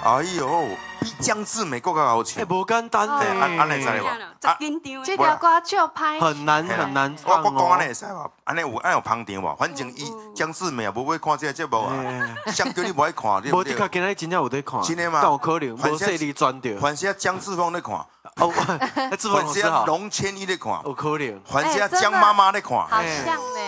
哎呦，比江志美更加好唱。 无简单安尼知呢， 无？ 真紧张这条歌就拍很难我唱哦。 讲安尼会使无？安尼有捧场无？反正伊江志美也无要看这个节目啊，谁叫你无爱看？对不对？ 无的确，今仔真正有在看， 真的吗？ 有可能，无说你转掉。 凡是江志峰在看， 哦，志峰凡是老师好， 龙千一在看， 有可能。 凡是江妈妈在看。 好像呢。